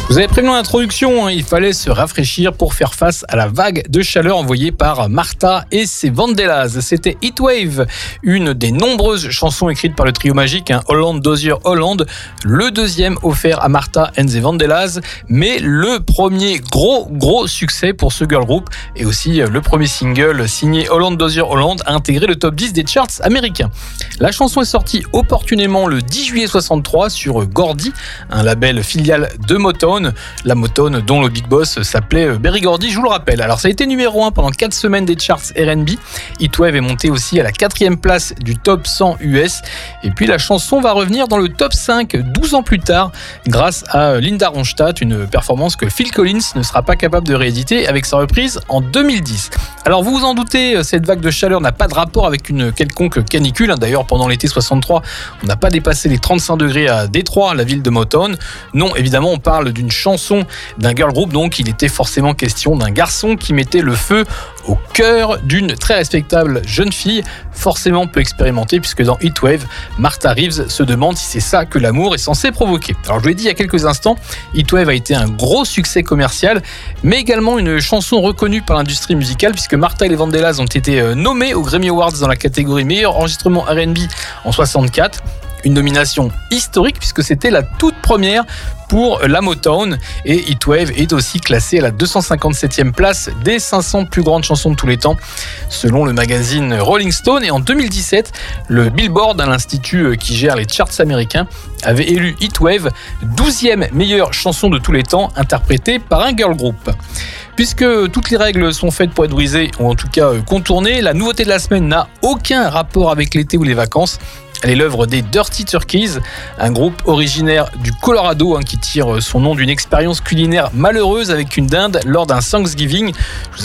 Vous avez prévenu en introduction, il fallait se rafraîchir pour faire face à la vague de chaleur envoyée par Martha et ses Vandellas. C'était Heatwave, une des nombreuses chansons écrites par le trio magique Holland Dozier Holland, le deuxième offert à Martha and the Vandellas, mais le premier gros succès pour ce girl group et aussi le premier single signé Holland Dozier Holland a intégré le top 10 des charts américains. La chanson est sortie opportunément le 10 juillet 63 sur Gordy, un label filial de Motown. La Motown dont le big boss s'appelait Berry Gordy, je vous le rappelle. Alors ça a été numéro 1 pendant 4 semaines des charts R&B. Heatwave est monté aussi à la 4e place du top 100 US. Et puis la chanson va revenir dans le top 5 12 ans plus tard grâce à Linda Ronstadt, une performance que Phil Collins ne sera pas capable de rééditer avec sa reprise en 2010. Alors vous vous en doutez, cette vague de chaleur n'a pas de rapport avec une quelconque canicule. D'ailleurs pendant l'été 63, on n'a pas dépassé les 35 degrés à Détroit, la ville de Motown. Non, évidemment on parle d'une chanson d'un girl group, donc il était forcément question d'un garçon qui mettait le feu au cœur d'une très respectable jeune fille, forcément peu expérimentée, puisque dans Heatwave, Martha Reeves se demande si c'est ça que l'amour est censé provoquer. Alors je vous l'ai dit il y a quelques instants, Heatwave a été un gros succès commercial, mais également une chanson reconnue par l'industrie musicale, puisque Martha et les Vandellas ont été nommés aux Grammy Awards dans la catégorie meilleur enregistrement R&B en 64. Une nomination historique puisque c'était la toute première pour la Motown, et Heatwave est aussi classé à la 257e place des 500 plus grandes chansons de tous les temps selon le magazine Rolling Stone. Et en 2017, le Billboard, l'institut qui gère les charts américains, avait élu Heatwave 12e meilleure chanson de tous les temps interprétée par un girl group. Puisque toutes les règles sont faites pour être brisées, ou en tout cas contournées, la nouveauté de la semaine n'a aucun rapport avec l'été ou les vacances. Elle est l'œuvre des Dirty Turkeys, un groupe originaire du Colorado qui tire son nom d'une expérience culinaire malheureuse avec une dinde lors d'un Thanksgiving.